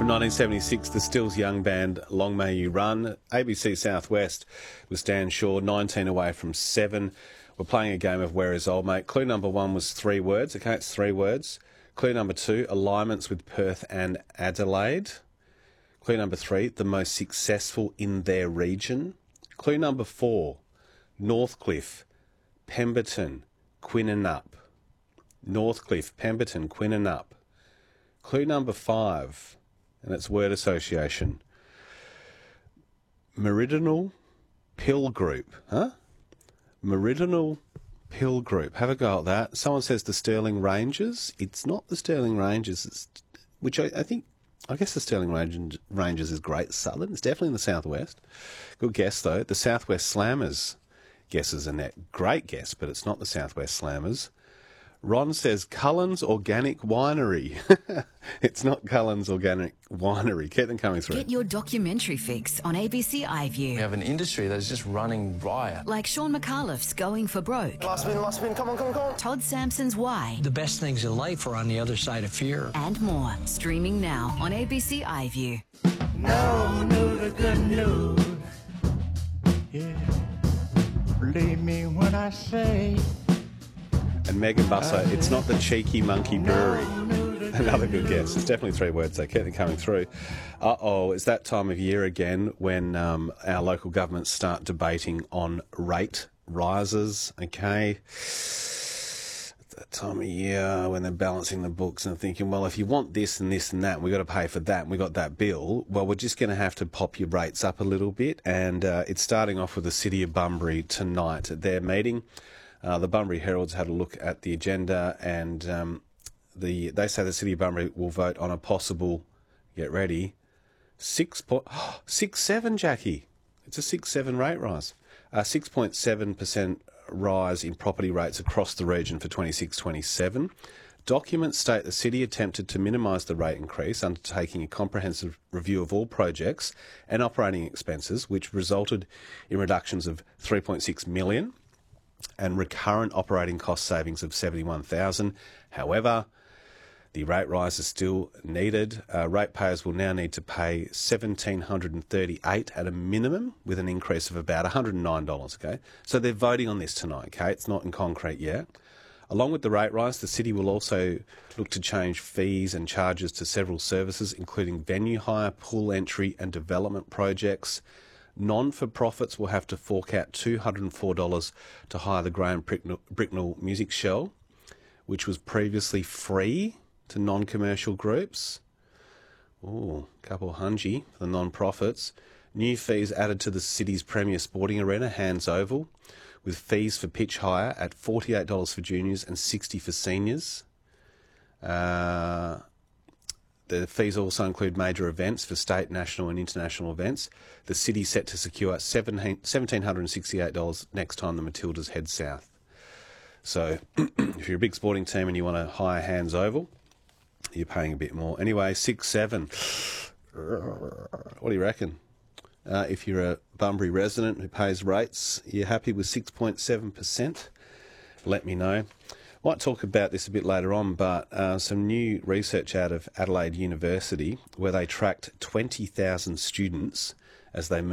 From 1976, the Stills Young Band, Long May You Run. ABC Southwest with Stan Shaw, 19 away from 7. We're playing a game of Where Is Old Mate. Clue number 1 was 3 words. Okay, it's 3 words. Clue number 2, alignments with Perth and Adelaide. Clue number 3, the most successful in their region. Clue number 4, Northcliffe, Pemberton, Quinnanup. Northcliffe, Pemberton, Quinnanup. Clue number 5, and it's word association. Meridional Pill Group. Huh? Meridional Pill Group. Have a go at that. Someone says the Stirling Rangers. It's not the Stirling Rangers, which I guess the Stirling Rangers is Great Southern. It's definitely in the southwest. Good guess, though. The Southwest Slammers. Guesses, Annette. Great guess, but it's not the Southwest Slammers. Ron says Cullen's Organic Winery. It's not Cullen's Organic Winery. Keep them coming through. Get your documentary fix on ABC iView. We have an industry that's just running riot. Like Sean McAuliffe's Going for Broke. Last spin, come on. Todd Sampson's Why. The best things in life are on the other side of fear. And more. Streaming now on ABC iView. No, the good news. Yeah. Believe me when I say. And Megan Busser, it's not the Cheeky Monkey Brewery. Another good guess. It's definitely 3 words, though. Keep them coming through. It's that time of year again when our local governments start debating on rate rises, okay? It's that time of year when they're balancing the books and thinking, well, if you want this and this and that, and we've got to pay for that, and we've got that bill, well, we're just going to have to pop your rates up a little bit. And it's starting off with the City of Bunbury tonight at their meeting. The Bunbury Herald's had a look at the agenda, and they say the City of Bunbury will vote on a possible, get ready, 6.7, Jackie. It's a 6.7 rate rise. 6.7% rise in property rates across the region for 26-27. Documents state the city attempted to minimise the rate increase, undertaking a comprehensive review of all projects and operating expenses, which resulted in reductions of $3.6 million. And recurrent operating cost savings of $71,000. However, the rate rise is still needed. Ratepayers will now need to pay $1,738 at a minimum, with an increase of about $109. Okay, so they're voting on this tonight. Okay, it's not in concrete yet. Along with the rate rise, the city will also look to change fees and charges to several services, including venue hire, pool entry, and development projects. Non-for-profits will have to fork out $204 to hire the Graham Bricknell Music Show, which was previously free to non-commercial groups. Oh, a couple hungy for the non-profits. New fees added to the city's premier sporting arena, Hands Oval, with fees for pitch hire at $48 for juniors and $60 for seniors. The fees also include major events for state, national and international events. The city's set to secure $1,768 next time the Matildas head south. So if you're a big sporting team and you want to hire Hands Oval, you're paying a bit more. Anyway, 6.7. What do you reckon? If you're a Bunbury resident who pays rates, you're happy with 6.7%? Let me know. Might talk about this a bit later on, but some new research out of Adelaide University where they tracked 20,000 students as they